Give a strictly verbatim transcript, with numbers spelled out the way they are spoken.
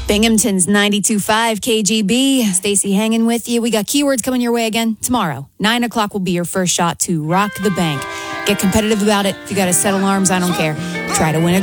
Binghamton's ninety-two point five K G B. Stacy hanging with you. We got keywords coming your way again tomorrow. nine o'clock will be your first shot to rock the bank. Get competitive about it. If you got to set alarms, I don't care. Try to win a